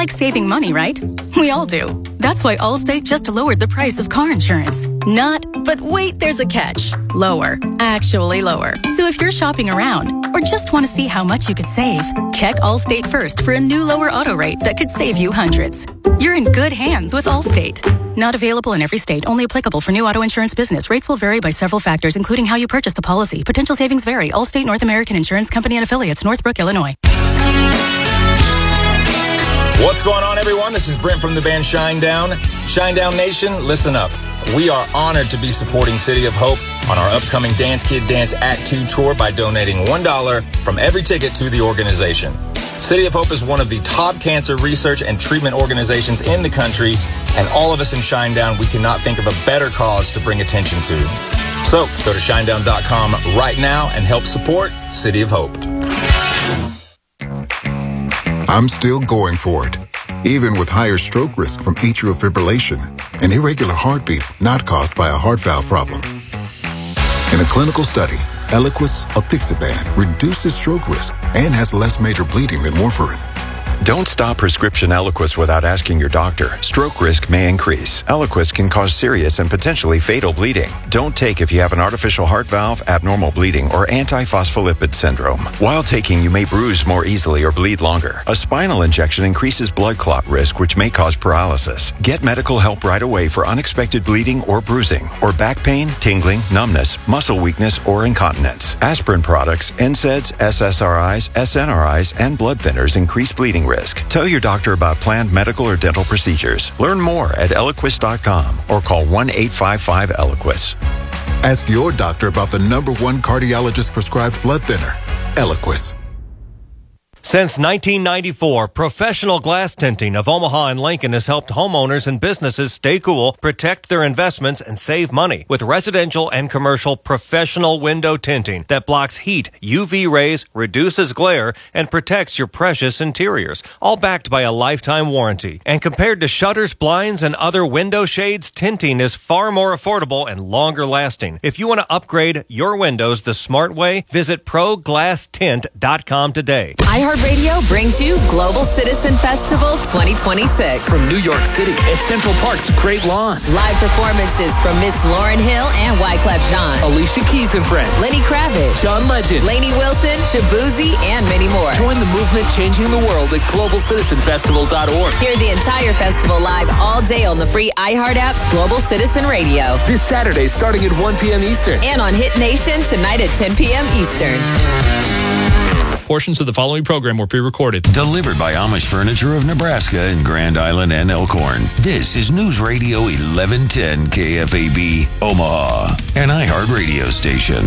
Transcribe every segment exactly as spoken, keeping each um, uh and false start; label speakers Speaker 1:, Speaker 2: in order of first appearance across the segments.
Speaker 1: like saving money, right? We all do. That's why Allstate just lowered the price of car insurance. Not, but wait, there's a catch. Lower. Actually lower. So if you're shopping around or just want to see how much you could save, check Allstate first for a new lower auto rate that could save you hundreds. You're in good hands with Allstate. Not available in every state. Only applicable for new auto insurance business. Rates will vary by several factors, including how you purchase the policy. Potential savings vary. Allstate North American Insurance Company and Affiliates, Northbrook, Illinois.
Speaker 2: What's going on, everyone? This is Brent from the band Shinedown. Shinedown Nation, listen up. We are honored to be supporting City of Hope on our upcoming Dance Kid Dance Act two tour by donating one dollar from every ticket to the organization. City of Hope is one of the top cancer research and treatment organizations in the country, and all of us in Shinedown, we cannot think of a better cause to bring attention to. So, go to shinedown dot com right now and help support City of Hope.
Speaker 3: I'm still going for it, even with higher stroke risk from atrial fibrillation, an irregular heartbeat not caused by a heart valve problem. In a clinical study, Eliquis apixaban reduces stroke risk and has less major bleeding than warfarin.
Speaker 4: Don't stop prescription Eliquis without asking your doctor. Stroke risk may increase. Eliquis can cause serious and potentially fatal bleeding. Don't take if you have an artificial heart valve, abnormal bleeding, or antiphospholipid syndrome. While taking, you may bruise more easily or bleed longer. A spinal injection increases blood clot risk, which may cause paralysis. Get medical help right away for unexpected bleeding or bruising, or back pain, tingling, numbness, muscle weakness, or incontinence. Aspirin products, N SAIDs, S S R Is, S N R Is, and blood thinners increase bleeding risk. Tell your doctor about planned medical or dental procedures. Learn more at Eliquis dot com or call one eight five five Eliquis.
Speaker 3: Ask your doctor about the number one cardiologist prescribed blood thinner, Eliquis.
Speaker 5: Since nineteen ninety-four, Professional Glass Tinting of Omaha and Lincoln has helped homeowners and businesses stay cool, protect their investments, and save money with residential and commercial professional window tinting that blocks heat, U V rays, reduces glare, and protects your precious interiors, all backed by a lifetime warranty. And compared to shutters, blinds, and other window shades, tinting is far more affordable and longer lasting. If you want to upgrade your windows the smart way, visit pro glass tint dot com today.
Speaker 6: iHeartRadio brings you Global Citizen Festival twenty twenty-six.
Speaker 7: From New York City at Central Park's Great Lawn.
Speaker 6: Live performances from Miss Lauryn Hill and Wyclef Jean.
Speaker 7: Alicia Keys and Friends.
Speaker 6: Lenny Kravitz.
Speaker 7: John Legend.
Speaker 6: Lainey Wilson, Shabuzi, and many more.
Speaker 7: Join the movement changing the world at global citizen festival dot org.
Speaker 6: Hear the entire festival live all day on the free iHeart app's Global Citizen Radio.
Speaker 7: This Saturday starting at one p.m. Eastern.
Speaker 6: And on Hit Nation tonight at ten p.m. Eastern.
Speaker 8: Portions of the following program were pre-recorded.
Speaker 9: Delivered by Amish Furniture of Nebraska in Grand Island and Elkhorn. This is News Radio eleven ten K F A B, Omaha, an iHeart radio station.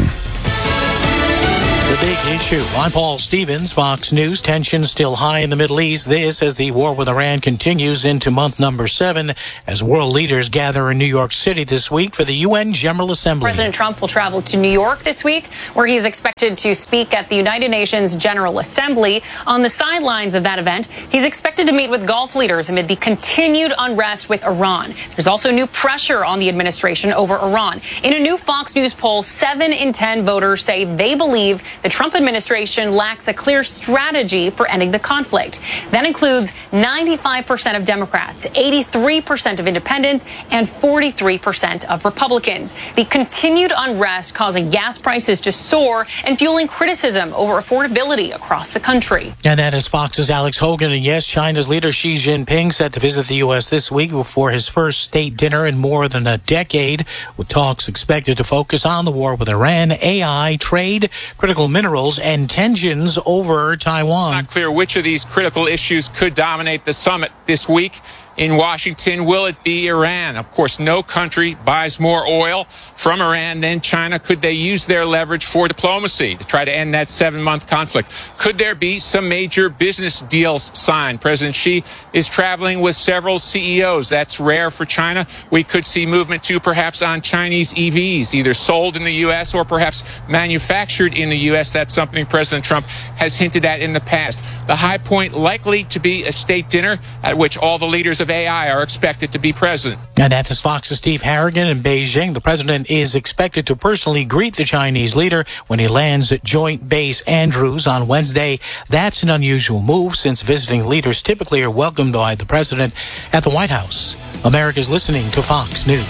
Speaker 10: The big issue. I'm Paul Stevens, Fox News. Tensions still high in the Middle East. This as the war with Iran continues into month number seven as world leaders gather in New York City this week for the U N General Assembly.
Speaker 11: President Trump will travel to New York this week, where he's expected to speak at the United Nations General Assembly. On the sidelines of that event, he's expected to meet with Gulf leaders amid the continued unrest with Iran. There's also new pressure on the administration over Iran. In a new Fox News poll, seven in ten voters say they believe the Trump administration lacks a clear strategy for ending the conflict. That includes ninety-five percent of Democrats, eighty-three percent of independents, and forty-three percent of Republicans. The continued unrest causing gas prices to soar and fueling criticism over affordability across the country.
Speaker 10: And that is Fox's Alex Hogan. And yes, China's leader Xi Jinping set to visit the U S this week before his first state dinner in more than a decade, with talks expected to focus on the war with Iran, A I, trade, critical minerals, and tensions over Taiwan.
Speaker 12: It's not clear which of these critical issues could dominate the summit this week. In Washington, will it be Iran? Of course, no country buys more oil from Iran than China. Could they use their leverage for diplomacy to try to end that seven-month conflict? Could there be some major business deals signed? President Xi is traveling with several C E Os. That's rare for China. We could see movement, too, perhaps on Chinese E Vs, either sold in the U S or perhaps manufactured in the U S. That's something President Trump has hinted at in the past. The high point likely to be a state dinner at which all the leaders of of A I are expected to be present.
Speaker 10: And that is Fox's Steve Harrigan in Beijing. The president is expected to personally greet the Chinese leader when he lands at Joint Base Andrews on Wednesday. That's an unusual move since visiting leaders typically are welcomed by the president at the White House. America's listening to Fox News.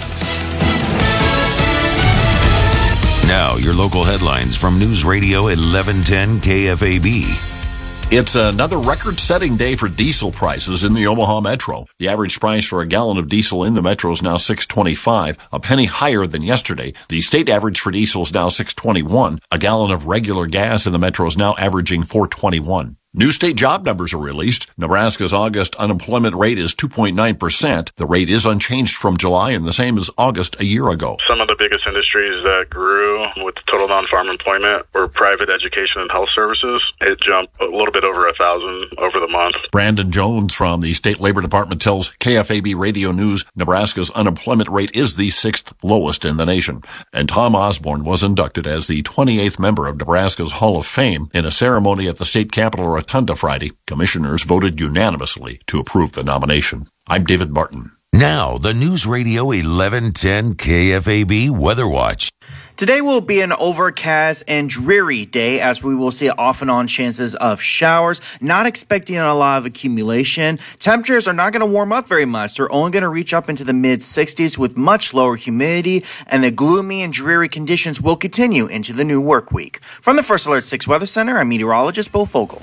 Speaker 9: Now, your local headlines from News Radio eleven ten K F A B.
Speaker 13: It's another record-setting day for diesel prices in the Omaha Metro. The average price for a gallon of diesel in the Metro is now six twenty-five, a penny higher than yesterday. The state average for diesel is now six twenty-one. A gallon of regular gas in the Metro is now averaging four twenty-one. New state job numbers are released. Nebraska's August unemployment rate is two point nine percent. The rate is unchanged from July and the same as August a year ago.
Speaker 14: Some of the biggest industries that grew with total non-farm employment were private education and health services. It jumped a little bit over a thousand over the month.
Speaker 13: Brandon Jones from the State Labor Department tells K F A B Radio News Nebraska's unemployment rate is the sixth lowest in the nation. And Tom Osborne was inducted as the twenty-eighth member of Nebraska's Hall of Fame in a ceremony at the state capitol Rotunda Friday. Commissioners voted unanimously to approve the nomination. I'm David Martin.
Speaker 9: Now, the News Radio eleven ten K F A B Weather Watch.
Speaker 15: Today will be an overcast and dreary day as we will see off and on chances of showers. Not expecting a lot of accumulation. Temperatures are not going to warm up very much. They're only going to reach up into the mid sixties with much lower humidity, and the gloomy and dreary conditions will continue into the new work week. From the First Alert six Weather Center, I'm meteorologist Bo Fogel.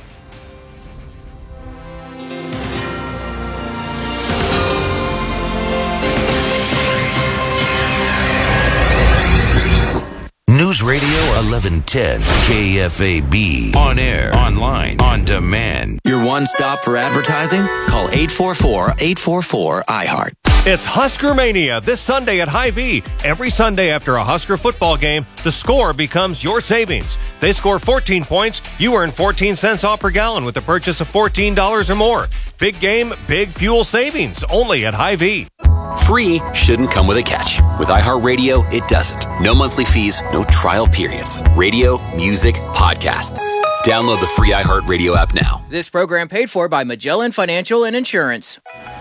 Speaker 9: News Radio eleven ten K F A B. On air, online, on demand.
Speaker 7: Your one stop for advertising? Call eight four four, eight four four, I heart.
Speaker 5: It's Husker Mania this Sunday at Hy-Vee. Every Sunday after a Husker football game, the score becomes your savings. They score fourteen points, you earn fourteen cents off per gallon with a purchase of fourteen dollars or more. Big game, big fuel savings, only at Hy-Vee.
Speaker 7: Free shouldn't come with a catch. With iHeartRadio, it doesn't. No monthly fees, no trial periods. Radio, music, podcasts. Download the free iHeartRadio app now.
Speaker 16: This program paid for by Magellan Financial and Insurance.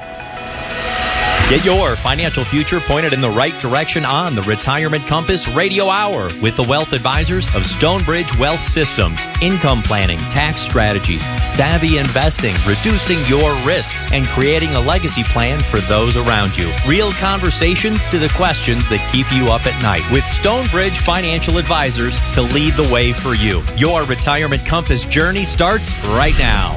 Speaker 17: Get your financial future pointed in the right direction on the Retirement Compass Radio Hour with the wealth advisors of Stonebridge Wealth Systems. Income planning, tax strategies, savvy investing, reducing your risks, and creating a legacy plan for those around you. Real conversations to the questions that keep you up at night with Stonebridge Financial Advisors to lead the way for you. Your Retirement Compass journey starts right now.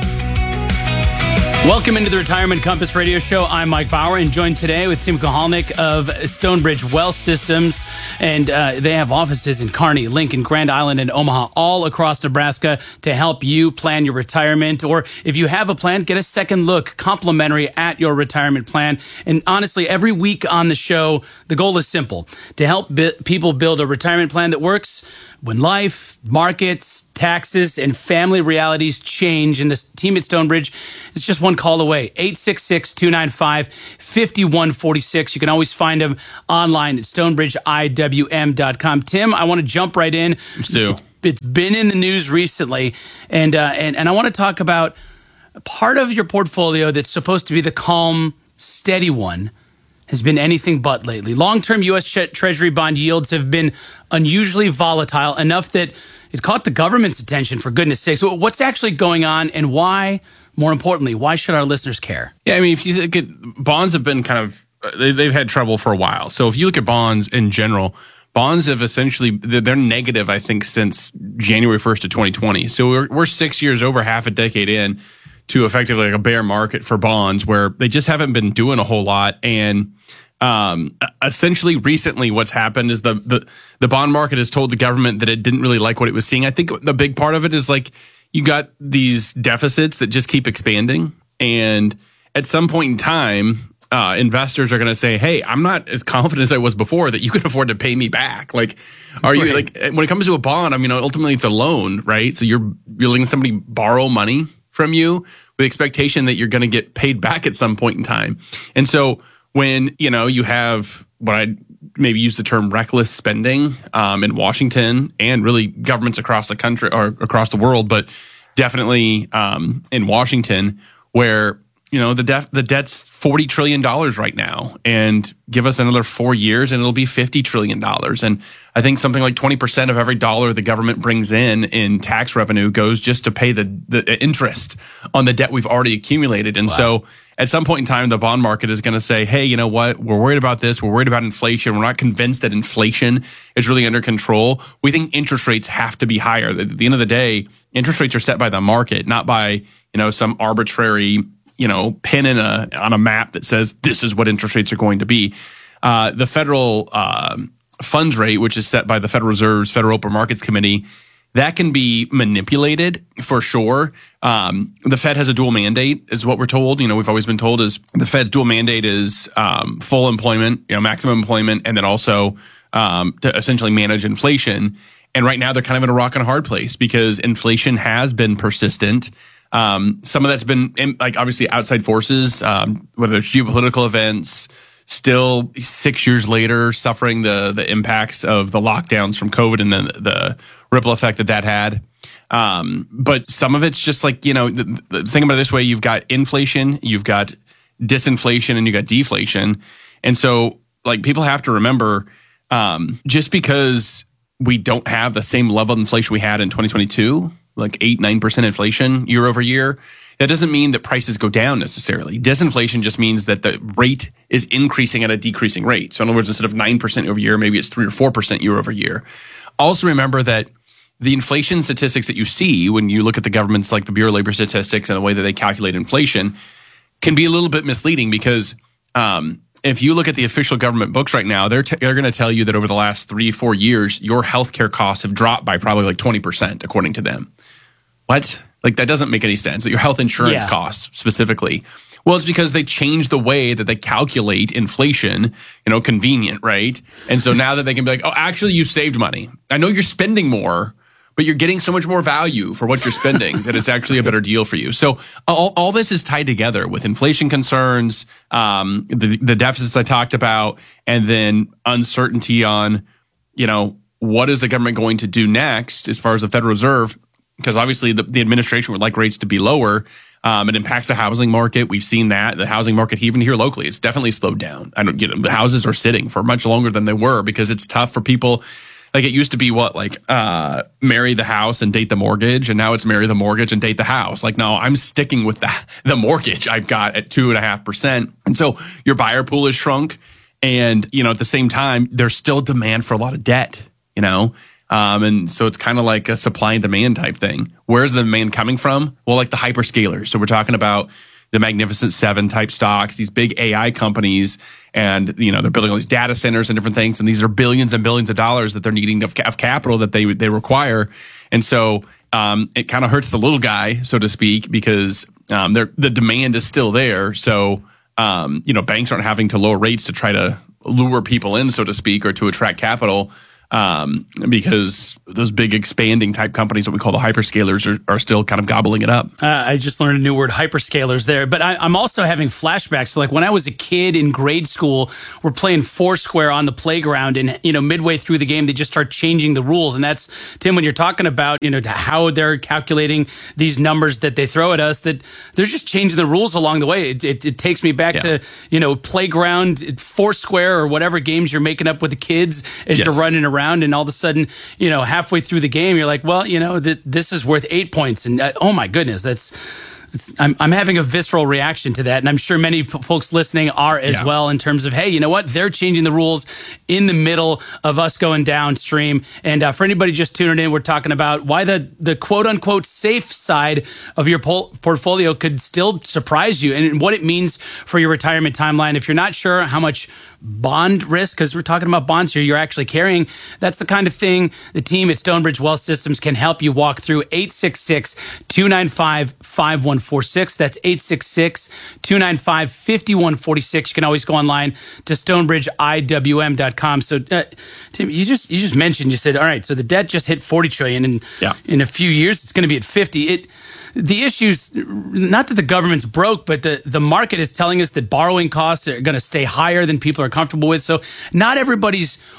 Speaker 18: Welcome into the Retirement Compass Radio Show. I'm Mike Bauer and joined today with Tim Kohalnik of Stonebridge Wealth Systems. And uh, they have offices in Kearney, Lincoln, Grand Island, and Omaha, all across Nebraska to help you plan your retirement. Or if you have a plan, get a second look, complimentary at your retirement plan. And honestly, every week on the show, the goal is simple, to help bi- people build a retirement plan that works when life, markets, taxes, and family realities change. And this team at Stonebridge is just one call away. eight six six, two nine five, five one four six. You can always find them online at stonebridge I W M dot com. Tim, I want to jump right in.
Speaker 8: Let's do.
Speaker 18: It's, it's been in the news recently, and, uh, and, and I want to talk about part of your portfolio that's supposed to be the calm, steady one has been anything but lately. Long-term U S Treasury bond yields have been unusually volatile, enough that it caught the government's attention, for goodness sakes. So what's actually going on, and why, more importantly, why should our listeners care?
Speaker 8: Yeah, I mean, if you look at bonds have been kind of, they, they've had trouble for a while. So if you look at bonds in general, bonds have essentially, they're, they're negative, I think, since January first of twenty twenty. So we're, we're six years over, half a decade in to effectively like a bear market for bonds where they just haven't been doing a whole lot. And um, essentially recently what's happened is the, the, the bond market has told the government that it didn't really like what it was seeing. I think the big part of it is like you got these deficits that just keep expanding. And at some point in time, uh, investors are going to say, hey, I'm not as confident as I was before that you can afford to pay me back. Like, are you like, when it comes to a bond, I mean, ultimately it's a loan, right? So you're, you're letting somebody borrow money from you with the expectation that you're going to get paid back at some point in time. And so when, you know, you have what I'd maybe use the term reckless spending um, in Washington and really governments across the country or across the world, but definitely um, in Washington, where you know, the def, the debt's forty trillion dollars right now, and give us another four years and it'll be fifty trillion dollars. And I think something like twenty percent of every dollar the government brings in in tax revenue goes just to pay the, the interest on the debt we've already accumulated. And wow. so at some point in time, the bond market is going to say, hey, you know what? We're worried about this. We're worried about inflation. We're not convinced that inflation is really under control. We think interest rates have to be higher. At the end of the day, interest rates are set by the market, not by, you know, some arbitrary, you know, pin in a on a map that says this is what interest rates are going to be. Uh, the federal uh, funds rate, which is set by the Federal Reserve's Federal Open Markets Committee, that can be manipulated for sure. Um, the Fed has a dual mandate, is what we're told. You know, we've always been told is the Fed's dual mandate is um, full employment, you know, maximum employment, and then also um, to essentially manage inflation. And right now they're kind of in a rock and a hard place because inflation has been persistent. Um, some of that's been in, like obviously outside forces, um, whether it's geopolitical events, still six years later, suffering the the impacts of the lockdowns from COVID and the, the ripple effect that that had. Um, but some of it's just like, you know, the, the, think about it this way. You've got inflation, you've got disinflation, and you got deflation. And so like people have to remember, um, just because we don't have the same level of inflation we had in twenty twenty-two, like eight, nine percent inflation year over year, that doesn't mean that prices go down necessarily. Disinflation just means that the rate is increasing at a decreasing rate. So in other words, instead of nine percent over year, maybe it's three or four percent year over year. Also remember that the inflation statistics that you see when you look at the government's like the Bureau of Labor Statistics and the way that they calculate inflation can be a little bit misleading because um, if you look at the official government books right now, they're, t- they're going to tell you that over the last three, four years, your healthcare costs have dropped by probably like twenty percent, according to them. What? Like, that doesn't make any sense. Your health insurance yeah. costs specifically. Well, it's because they changed the way that they calculate inflation, you know, convenient, right? And so now that they can be like, oh, actually, you saved money. I know you're spending more, but you're getting so much more value for what you're spending that it's actually a better deal for you. So all, all this is tied together with inflation concerns, um, the, the deficits I talked about, and then uncertainty on, you know, what is the government going to do next as far as the Federal Reserve? Because obviously the, the administration would like rates to be lower. Um, it impacts the housing market. We've seen that. The housing market, even here locally, it's definitely slowed down. I don't get it. The houses are sitting for much longer than they were because it's tough for people. Like it used to be what, like uh, marry the house and date the mortgage. And now it's marry the mortgage and date the house. Like, no, I'm sticking with the, the mortgage I've got at two and a half percent. And so your buyer pool is shrunk. And, you know, at the same time, there's still demand for a lot of debt, you know? Um, and so it's kind of like a supply and demand type thing. Where's the demand coming from? Well, like the hyperscalers. So we're talking about the Magnificent Seven type stocks, these big A I companies, and you know they're building all these data centers and different things. And these are billions and billions of dollars that they're needing of capital that they they require. And so um, it kind of hurts the little guy, so to speak, because um, the demand is still there. So um, you know banks aren't having to lower rates to try to lure people in, so to speak, or to attract capital. Um, because those big expanding type companies that we call the hyperscalers are, are still kind of gobbling it up.
Speaker 18: Uh, I just learned a new word, hyperscalers there. But I, I'm also having flashbacks. So like when I was a kid in grade school, we're playing Foursquare on the playground, and you know midway through the game, they just start changing the rules. And that's, Tim, when you're talking about you know how they're calculating these numbers that they throw at us, that they're just changing the rules along the way. It, it, it takes me back yeah. to you know playground, Foursquare, or whatever games you're making up with the kids as yes. you're running around. And all of a sudden, you know, halfway through the game, you're like, well, you know, th- this is worth eight points. And uh, oh my goodness, that's, it's, I'm, I'm having a visceral reaction to that. And I'm sure many f- folks listening are as yeah. well in terms of, hey, you know what? They're changing the rules in the middle of us going downstream. And uh, for anybody just tuning in, we're talking about why the, the quote unquote safe side of your pol- portfolio could still surprise you and what it means for your retirement timeline. If you're not sure how much bond risk, because we're talking about bonds here, you're actually carrying, that's the kind of thing the team at Stonebridge Wealth Systems can help you walk through. Eight six six, two nine five, five one four six. That's eight six six, two nine five, five one four six. You can always go online to stonebridge I W M dot com. So uh, Tim, you just you just mentioned, you said, all right, so the debt just hit forty trillion dollars, and yeah. in a few years it's going to be at fifty. It The issues, not that the government's broke, but the, the market is telling us that borrowing costs are going to stay higher than people are comfortable with. So not everybody's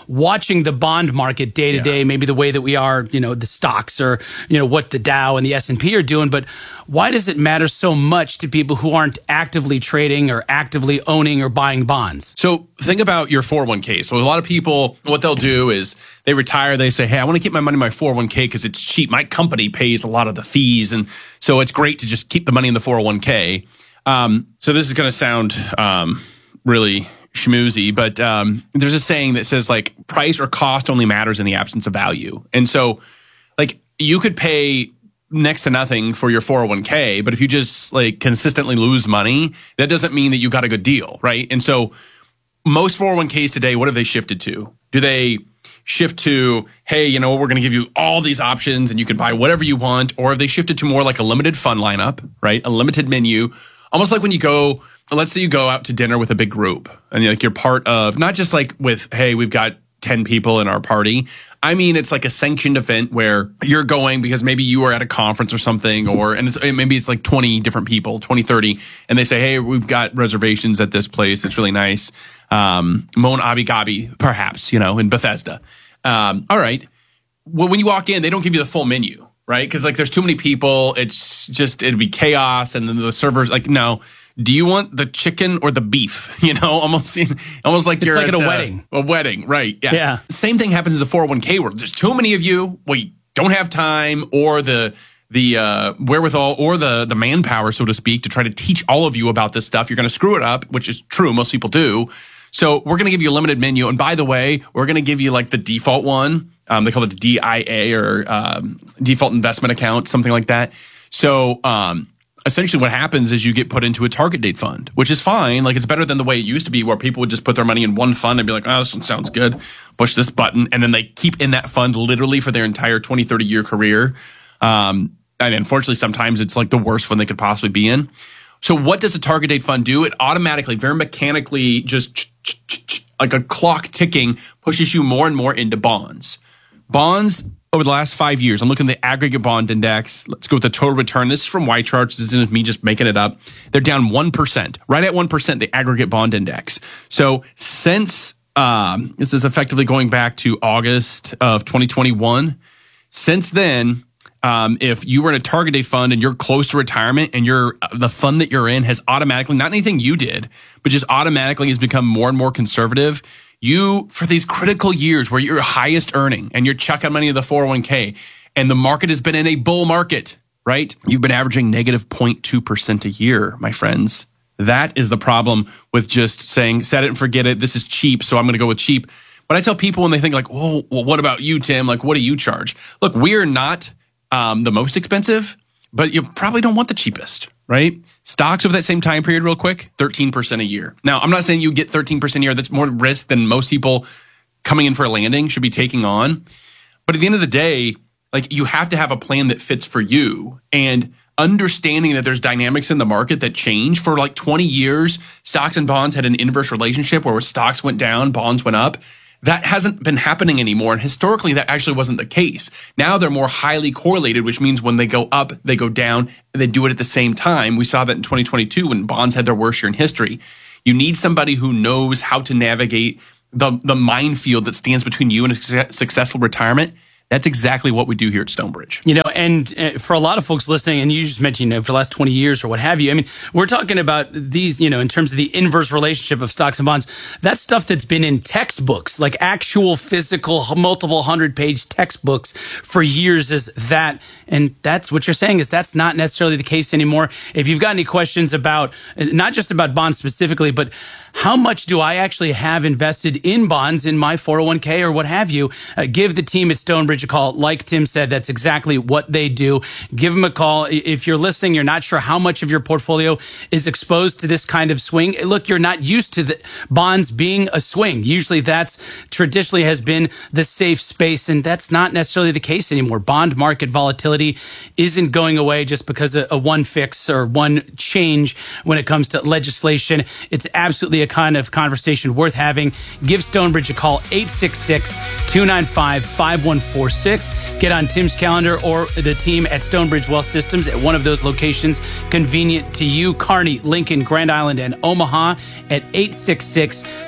Speaker 18: watching the bond market day to day, maybe the way that we are, you know, the stocks or, you know, what the Dow and the S and P are doing. But why does it matter so much to people who aren't actively trading or actively owning or buying bonds?
Speaker 8: So think about your four oh one k. So a lot of people, what they'll do is they retire. They say, hey, I want to keep my money in my four oh one k because it's cheap. My company pays a lot of the fees. And so it's great to just keep the money in the four oh one k. Um, so this is going to sound um, really schmoozy, but um, there's a saying that says like price or cost only matters in the absence of value. And so like you could pay next to nothing for your four oh one k, but if you just like consistently lose money, that doesn't mean that you got a good deal, right? And so most four oh one k's today, what have they shifted to? Do they shift to, hey, you know, we're going to give you all these options and you can buy whatever you want? Or have they shifted to more like a limited fund lineup, right? A limited menu, almost like when you go, let's say you go out to dinner with a big group and like you're part of, not just like with, hey, we've got ten people in our party. I mean, it's like a sanctioned event where you're going because maybe you are at a conference or something, or, and it's, maybe it's like twenty different people, twenty, thirty, and they say, hey, we've got reservations at this place. It's really nice. Um, Mon Avi Gabi, perhaps, you know, in Bethesda. Um, all right. Well, when you walk in, they don't give you the full menu, right? Because like there's too many people. It's just, it'd be chaos. And then the servers, like, no. Do you want the chicken or the beef? You know, almost, almost like
Speaker 18: it's
Speaker 8: you're
Speaker 18: like at,
Speaker 8: at
Speaker 18: a
Speaker 8: the,
Speaker 18: wedding.
Speaker 8: A wedding, right? Yeah.
Speaker 18: yeah.
Speaker 8: Same thing happens in the four oh one k world. There's too many of you. We don't have time or the the uh, wherewithal or the the manpower, so to speak, to try to teach all of you about this stuff. You're going to screw it up, which is true. Most people do. So we're going to give you a limited menu. And by the way, we're going to give you like the default one. Um, they call it the D I A or um, default investment account, something like that. So um essentially what happens is you get put into a target date fund, which is fine. Like it's better than the way it used to be where people would just put their money in one fund and be like, oh, this one sounds good. Push this button. And then they keep in that fund literally for their entire twenty, thirty year career. Um, and unfortunately, sometimes it's like the worst one they could possibly be in. So what does a target date fund do? It automatically, very mechanically, just like a clock ticking, pushes you more and more into bonds. Bonds over the last five years, I'm looking at the aggregate bond index. Let's go with the total return. This is from Y Charts. This isn't me just making it up. They're down one percent, right at one percent, the aggregate bond index. So since, um, this is effectively going back to August of twenty twenty-one, since then, um, if you were in a target date fund and you're close to retirement and you're, the fund that you're in has automatically, not anything you did, but just automatically has become more and more conservative, you, for these critical years where you're highest earning and you're chucking money into the four oh one k and the market has been in a bull market, right? You've been averaging negative zero point two percent a year, my friends. That is the problem with just saying, set it and forget it. This is cheap, so I'm going to go with cheap. But I tell people when they think like, well, well, what about you, Tim? Like, what do you charge? Look, we're not um, the most expensive, but you probably don't want the cheapest. Right? Stocks over that same time period, real quick, thirteen percent a year. Now, I'm not saying you get thirteen percent a year. That's more risk than most people coming in for a landing should be taking on. But at the end of the day, like you have to have a plan that fits for you. And understanding that there's dynamics in the market that change. For like twenty years, stocks and bonds had an inverse relationship where stocks went down, bonds went up. That hasn't been happening anymore. And historically, that actually wasn't the case. Now they're more highly correlated, which means when they go up, they go down, and they do it at the same time. We saw that in twenty twenty-two when bonds had their worst year in history. You need somebody who knows how to navigate the, the minefield that stands between you and a successful retirement. That's exactly what we do here at Stonebridge.
Speaker 18: You know, and uh, for a lot of folks listening, and you just mentioned, you know, for the last twenty years or what have you, I mean, we're talking about these, you know, in terms of the inverse relationship of stocks and bonds, that's stuff that's been in textbooks, like actual physical, multiple hundred page textbooks for years is that. And that's what you're saying is that's not necessarily the case anymore. If you've got any questions about, not just about bonds specifically, but how much do I actually have invested in bonds in my four oh one k or what have you? Uh, give the team at Stonebridge a call. Like Tim said, that's exactly what they do. Give them a call. If you're listening, you're not sure how much of your portfolio is exposed to this kind of swing. Look, you're not used to the bonds being a swing. Usually that's traditionally has been the safe space, and that's not necessarily the case anymore. Bond market volatility isn't going away just because of a one fix or one change when it comes to legislation. It's absolutely a kind of conversation worth having. Give Stonebridge a call, eight six six, two nine five, five one four six. Get on Tim's calendar or the team at Stonebridge Wealth Systems at one of those locations convenient to you. Kearney, Lincoln, Grand Island, and Omaha at eight six six,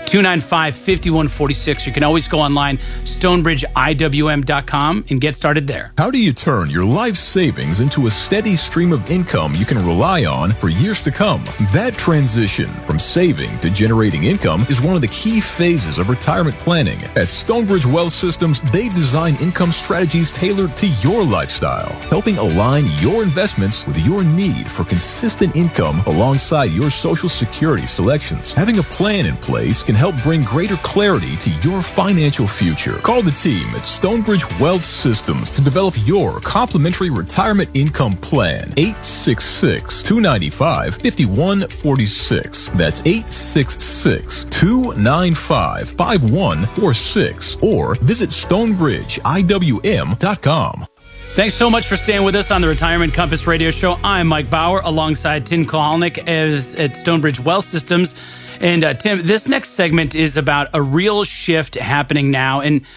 Speaker 18: two nine five, five one four six. You can always go online, stonebridge I W M dot com, and get started there.
Speaker 19: How do you turn your life savings into a steady stream of income you can rely on for years to come? That transition from saving to generating income is one of the key phases of retirement planning. At Stonebridge Wealth Systems, they design income strategies tailored to your lifestyle, helping align your investments with your need for consistent income alongside your Social Security selections. Having a plan in place can help bring greater clarity to your financial future. Call the team at Stonebridge Wealth Systems to develop your complimentary retirement income plan. eight six six, two nine five, five one four six. That's eight six six, two nine five, five one four six. Or visit stonebridge I W M dot com.
Speaker 18: Thanks so much for staying with us on the Retirement Compass Radio Show. I'm Mike Bauer alongside Tim Kohalnik as, at Stonebridge Wealth Systems. And uh, Tim, this next segment is about a real shift happening now, and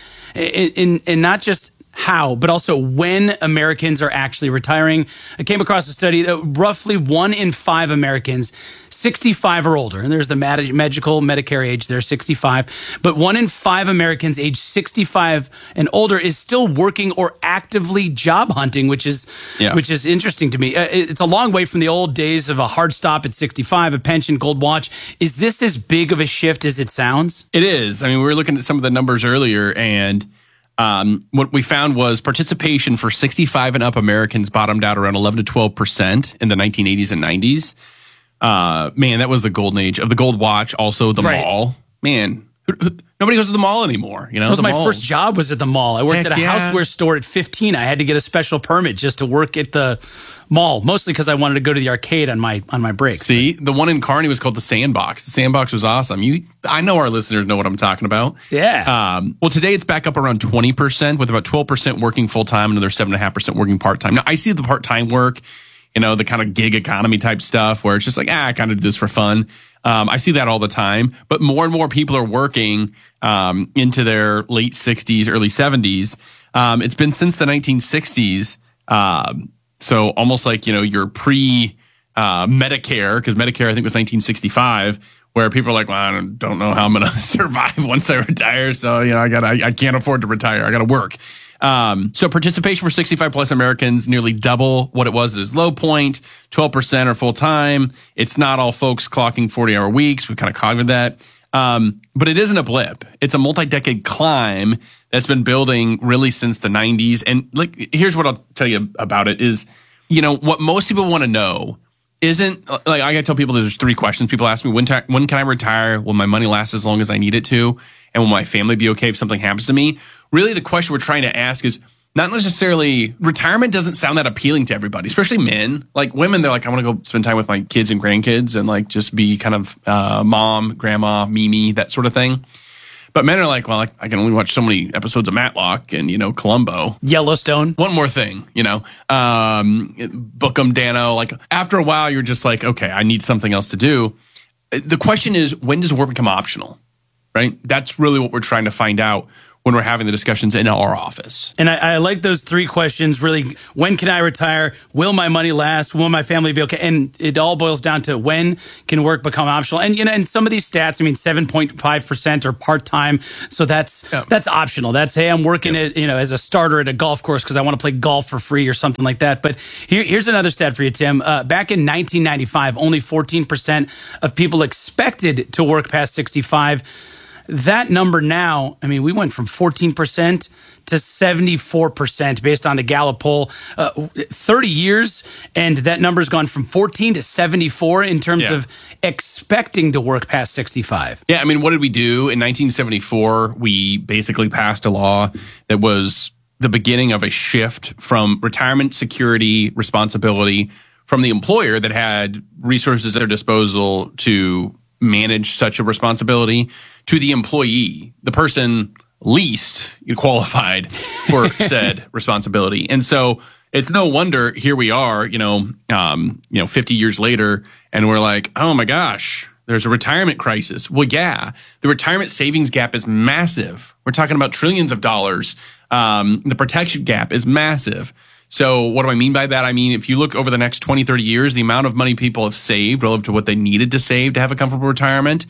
Speaker 18: in and not just how, but also when Americans are actually retiring. I came across a study that roughly one in five Americans sixty-five or older, and there's the mag- magical Medicare age there, sixty-five, but one in five Americans age sixty-five and older is still working or actively job hunting, which is yeah. which is interesting to me. Uh, it's a long way from the old days of a hard stop at sixty-five, a pension, gold watch. Is this as big of a shift as it sounds?
Speaker 8: It is. I mean, we were looking at some of the numbers earlier, and um, what we found was participation for sixty-five and up Americans bottomed out around eleven to twelve percent in the nineteen eighties and nineties. Uh, man, that was the golden age of the gold watch. Also, the right. mall. Man, who, who, nobody goes to the mall anymore. You know,
Speaker 18: that was
Speaker 8: the
Speaker 18: my
Speaker 8: mall.
Speaker 18: first job was at the mall. I worked
Speaker 8: Heck
Speaker 18: at a
Speaker 8: yeah.
Speaker 18: houseware store at fifteen. I had to get a special permit just to work at the mall, mostly because I wanted to go to the arcade on my on my breaks.
Speaker 8: See, the one in Kearney was called the Sandbox. The Sandbox was awesome. You, I know our listeners know what I'm talking about.
Speaker 18: Yeah.
Speaker 8: Um, well, today it's back up around twenty percent, with about twelve percent working full time, another seven and a half percent working part time. Now, I see the part time work, you know, the kind of gig economy type stuff where it's just like, ah, I kind of do this for fun. Um, I see that all the time, but more and more people are working um, into their late sixties, early seventies. Um, it's been since the nineteen sixties. Um, so almost like, you know, your pre uh, Medicare, because Medicare, I think, was nineteen sixty-five, where people are like, well, I don't, don't know how I'm going to survive once I retire. So, you know, I got I, I can't afford to retire. I got to work. Um, so participation for sixty-five plus Americans, nearly double what it was at its low point. twelve percent are full time. It's not all folks clocking forty hour weeks. We've kind of covered that. Um, but it isn't a blip. It's a multi-decade climb that's been building really since the nineties. And like, here's what I'll tell you about it is, you know, what most people want to know isn't like, I got to tell people that there's three questions. People ask me, when, ta- when can I retire? Will my money last as long as I need it to? And will my family be okay if something happens to me? Really, the question we're trying to ask is not necessarily, retirement doesn't sound that appealing to everybody, especially men. Like women, they're like, I want to go spend time with my kids and grandkids and like just be kind of uh, mom, grandma, Mimi, that sort of thing. But men are like, well, I, I can only watch so many episodes of Matlock and, you know, Columbo.
Speaker 18: Yellowstone.
Speaker 8: One more thing, you know, um, Bookham, Dano. Like after a while, you're just like, okay, I need something else to do. The question is, when does work become optional? Right? That's really what we're trying to find out when we're having the discussions in our office.
Speaker 18: And I, I like those three questions, really. When can I retire? Will my money last? Will my family be okay? And it all boils down to when can work become optional? And, you know, and some of these stats, I mean, seven point five percent are part-time. So that's, yeah. that's optional. That's, hey, I'm working yeah. at, you know, as a starter at a golf course because I want to play golf for free or something like that. But here, here's another stat for you, Tim. Uh, back in nineteen ninety-five, only fourteen percent of people expected to work past sixty-five. That number now, I mean, we went from fourteen percent to seventy-four percent based on the Gallup poll. Uh, thirty years, and that number's gone from fourteen to seventy-four in terms yeah. of expecting to work past sixty-five.
Speaker 8: Yeah, I mean, what did we do? In nineteen seventy-four, we basically passed a law that was the beginning of a shift from retirement security responsibility from the employer that had resources at their disposal to manage such a responsibility to the employee, the person least qualified for said responsibility. And so it's no wonder here we are, you know, um, you know, fifty years later, and we're like, oh my gosh, there's a retirement crisis. Well, yeah, the retirement savings gap is massive. We're talking about trillions of dollars. Um, the protection gap is massive. So what do I mean by that? I mean, if you look over the next twenty, thirty years, the amount of money people have saved relative to what they needed to save to have a comfortable retirement,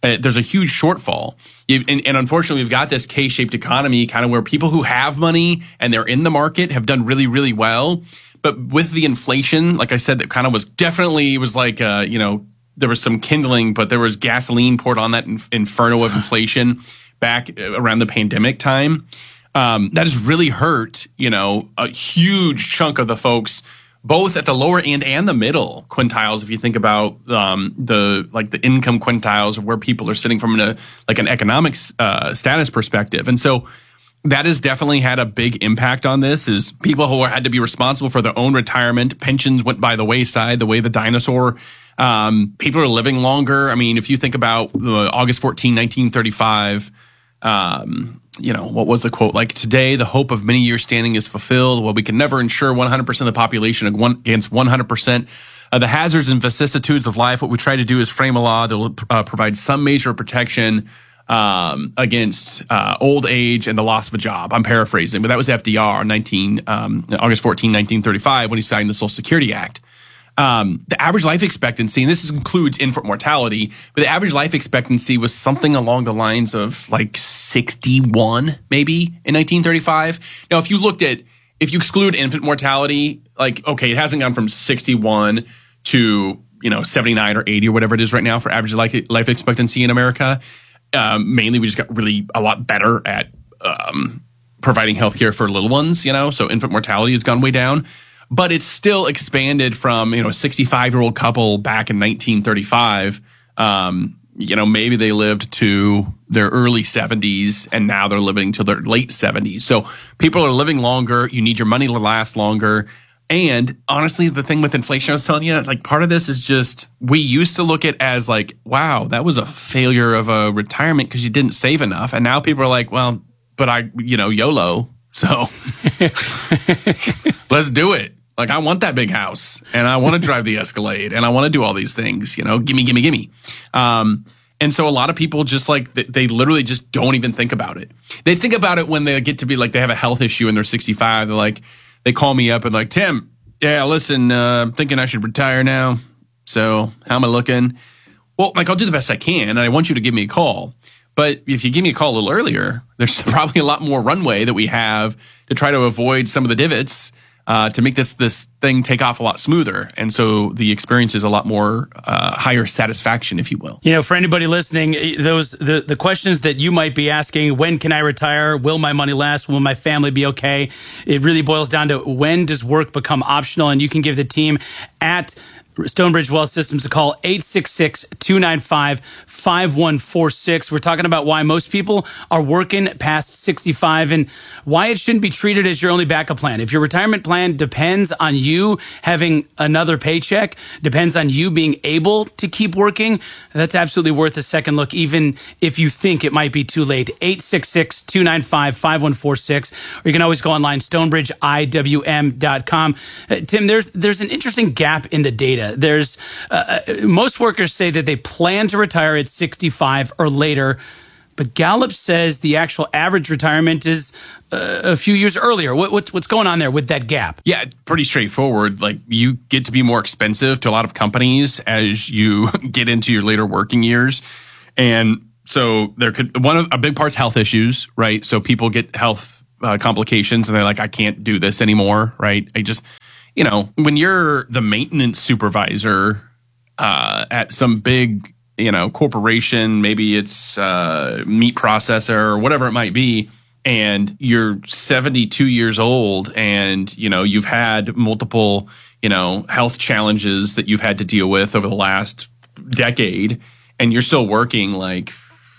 Speaker 8: Uh, there's a huge shortfall. You've, and, and unfortunately, we've got this K-shaped economy kind of where people who have money and they're in the market have done really, really well. But with the inflation, like I said, that kind of was definitely, it was like, uh, you know, there was some kindling, but there was gasoline poured on that inf- inferno of inflation back around the pandemic time. Um, that has really hurt, you know, a huge chunk of the folks, both at the lower end and the middle quintiles. If you think about um, the like the income quintiles of where people are sitting from a, like an economic uh, status perspective, and so that has definitely had a big impact on this. Is people who had to be responsible for their own retirement, pensions went by the wayside, the way the dinosaur. Um, people are living longer. I mean, if you think about uh, August fourteenth, nineteen thirty-five. Um, you know, what was the quote? Like, today, the hope of many years standing is fulfilled. Well, we can never ensure one hundred percent of the population against one hundred percent of the hazards and vicissitudes of life. What we try to do is frame a law that will uh, provide some measure of protection um, against uh, old age and the loss of a job. I'm paraphrasing, but that was F D R on nineteen, um, August fourteenth, nineteen thirty-five, when he signed the Social Security Act. Um, the average life expectancy, and this includes infant mortality, but the average life expectancy was something along the lines of like sixty-one, maybe, in nineteen thirty-five. Now, if you looked at, if you exclude infant mortality, like, okay, it hasn't gone from sixty-one to, you know, seventy-nine or eighty or whatever it is right now for average life, life expectancy in America. Um, mainly, we just got really a lot better at um, providing healthcare for little ones, you know, so infant mortality has gone way down. But it's still expanded from, you know, a sixty-five-year-old couple back in nineteen thirty-five. Um, you know, maybe they lived to their early seventies, and now they're living to their late seventies. So people are living longer. You need your money to last longer. And honestly, the thing with inflation, I was telling you, like, part of this is just, we used to look at as like, wow, that was a failure of a retirement because you didn't save enough. And now people are like, well, but I, you know, YOLO. So let's do it. Like, I want that big house, and I want to drive the Escalade, and I want to do all these things, you know, gimme, gimme, gimme. Um, and so a lot of people just like, they, they literally just don't even think about it. They think about it when they get to be like, they have a health issue and they're sixty-five. They're like, they call me up and like, Tim, yeah, listen, uh, I'm thinking I should retire now. So how am I looking? Well, like, I'll do the best I can, and I want you to give me a call. But if you give me a call a little earlier, there's probably a lot more runway that we have to try to avoid some of the divots. Uh, to make this this thing take off a lot smoother. And so the experience is a lot more uh, higher satisfaction, if you will.
Speaker 18: You know, for anybody listening, those the, the questions that you might be asking, when can I retire? Will my money last? Will my family be okay? It really boils down to, when does work become optional? And you can give the team at Stonebridge Wealth Systems a call, eight six six, two nine five, five one four six. We're talking about why most people are working past sixty-five and why it shouldn't be treated as your only backup plan. If your retirement plan depends on you having another paycheck, depends on you being able to keep working, that's absolutely worth a second look, even if you think it might be too late. eight six six, two nine five, five one four six. Or you can always go online, stonebridge I W M dot com. Uh, Tim, there's there's an interesting gap in the data. There's uh, most workers say that they plan to retire at sixty-five or later, but Gallup says the actual average retirement is uh, a few years earlier. What, what's what's going on there with that gap?
Speaker 8: Yeah, pretty straightforward. Like, you get to be more expensive to a lot of companies as you get into your later working years, and so there could one of a big part's health issues, right? So people get health uh, complications, and they're like, I can't do this anymore, right? I just You know, when you're the maintenance supervisor uh, at some big, you know, corporation, maybe it's uh, meat processor or whatever it might be, and you're seventy-two years old and, you know, you've had multiple, you know, health challenges that you've had to deal with over the last decade, and you're still working like,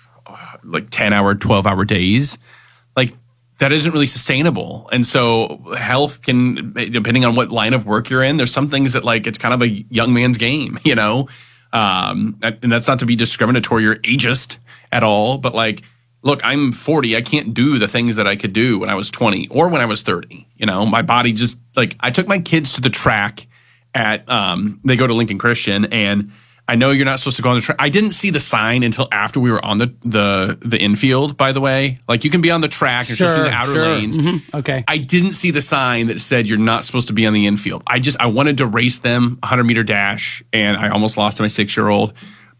Speaker 8: like ten hour, twelve hour days, like, that isn't really sustainable. And so health can, depending on what line of work you're in, there's some things that, like, it's kind of a young man's game, you know? Um, and that's not to be discriminatory or ageist at all, but like, look, I'm forty. I can't do the things that I could do when I was twenty or when I was thirty. You know, my body just, like, I took my kids to the track at, um, they go to Lincoln Christian, and I know you're not supposed to go on the track. I didn't see the sign until after we were on the the the infield, by the way. Like, you can be on the track and
Speaker 18: sure,
Speaker 8: just be in the outer
Speaker 18: sure.
Speaker 8: lanes.
Speaker 18: Mm-hmm. Okay.
Speaker 8: I didn't see the sign that said you're not supposed to be on the infield. I just, I wanted to race them one hundred meter dash, and I almost lost to my six-year-old.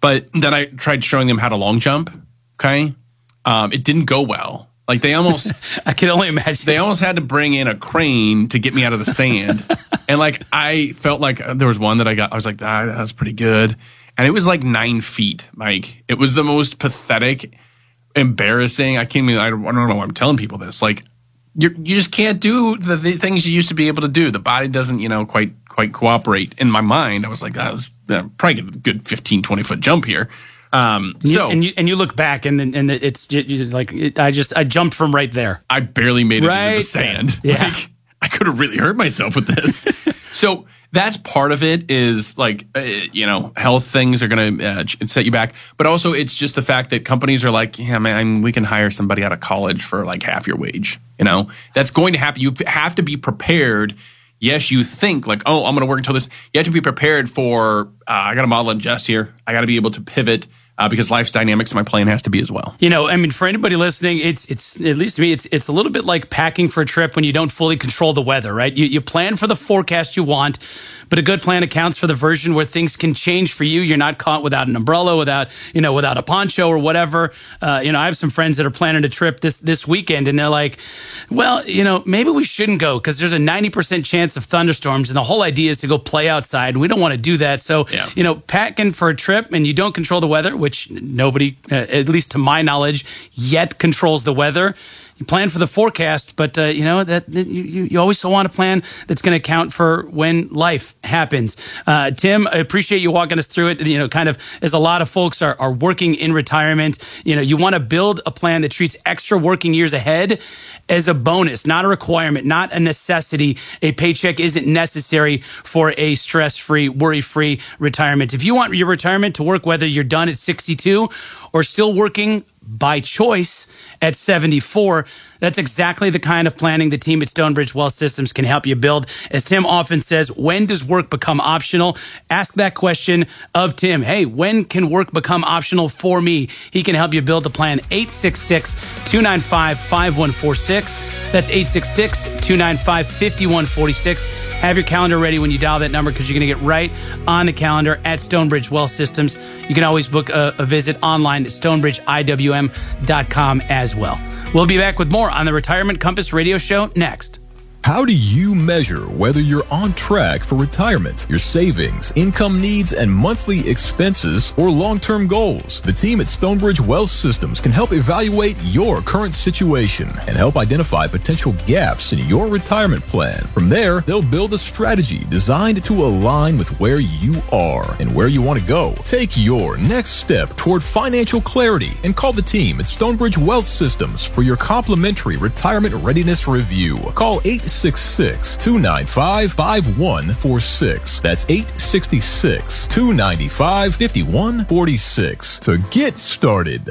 Speaker 8: But then I tried showing them how to long jump. Okay. Um, it didn't go well. Like they almost,
Speaker 18: I can only imagine.
Speaker 8: They almost had to bring in a crane to get me out of the sand. And like, I felt like there was one that I got, I was like, ah, that was pretty good. And it was like nine feet, Mike. It was the most pathetic, embarrassing. I can't even, I don't, I don't know why I'm telling people this. Like, you you just can't do the, the things you used to be able to do. The body doesn't, you know, quite quite cooperate. In my mind, I was like, that was uh, probably a good fifteen, twenty foot jump here. Um,
Speaker 18: you,
Speaker 8: so
Speaker 18: and you and you look back and then and it's you, you like it, I just I jumped from right there.
Speaker 8: I barely made it
Speaker 18: right
Speaker 8: into the sand.
Speaker 18: Yeah.
Speaker 8: Like, I could have really hurt myself with this. So that's part of it is like, uh, you know, health things are going to uh, set you back. But also it's just the fact that companies are like, yeah, man, we can hire somebody out of college for like half your wage. You know, that's going to happen. You have to be prepared. Yes, you think like, oh, I'm going to work until this. You have to be prepared for, uh, I got to model and adjust here. I got to be able to pivot. Uh, because life's dynamics, my plan has to be as well.
Speaker 18: You know, I mean, for anybody listening, it's it's at least to me, it's it's a little bit like packing for a trip when you don't fully control the weather, right? You you plan for the forecast you want, but a good plan accounts for the version where things can change for you. You're not caught without an umbrella, without you know, without a poncho or whatever. Uh, you know, I have some friends that are planning a trip this this weekend, and they're like, well, you know, maybe we shouldn't go because there's a ninety percent chance of thunderstorms, and the whole idea is to go play outside, and we don't want to do that. So,
Speaker 8: yeah.
Speaker 18: you know, packing for a trip and you don't control the weather, which nobody, uh, at least to my knowledge, yet controls the weather. You plan for the forecast, but uh, you know that, that you, you always want a plan that's going to account for when life happens. Uh, Tim, I appreciate you walking us through it. You know, kind of as a lot of folks are, are working in retirement, you know, you want to build a plan that treats extra working years ahead as a bonus, not a requirement, not a necessity. A paycheck isn't necessary for a stress-free, worry-free retirement. If you want your retirement to work, whether you're done at sixty-two or still working by choice at seventy-four, that's exactly the kind of planning the team at Stonebridge Wealth Systems can help you build. As Tim often says, when does work become optional? Ask that question of Tim. Hey, when can work become optional for me? He can help you build a plan. eight six six, two nine five, five one four six. That's eight six six, two nine five, five one four six. Have your calendar ready when you dial that number because you're going to get right on the calendar at Stonebridge Wealth Systems. You can always book a, a visit online at stonebridge I W M dot com as well. We'll be back with more on the Retirement Compass radio show next.
Speaker 19: How do you measure whether you're on track for retirement, your savings, income needs, and monthly expenses, or long-term goals? The team at Stonebridge Wealth Systems can help evaluate your current situation and help identify potential gaps in your retirement plan. From there, they'll build a strategy designed to align with where you are and where you want to go. Take your next step toward financial clarity and call the team at Stonebridge Wealth Systems for your complimentary retirement readiness review. Call eight six six, two nine five, five one four six. That's eight six six, two nine five, five one four six to get started.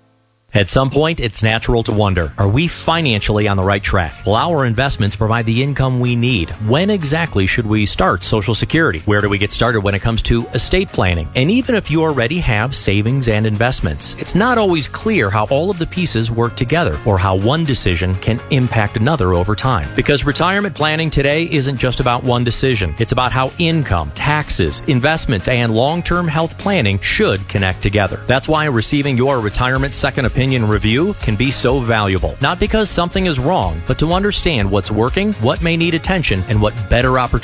Speaker 17: At some point, it's natural to wonder, are we financially on the right track? Will our investments provide the income we need? When exactly should we start Social Security? Where do we get started when it comes to estate planning? And even if you already have savings and investments, it's not always clear how all of the pieces work together or how one decision can impact another over time. Because retirement planning today isn't just about one decision. It's about how income, taxes, investments, and long-term health planning should connect together. That's why receiving your retirement second opinion Opinion review can be so valuable. Not because something is wrong, but to understand what's working, what may need attention, and what better opportunities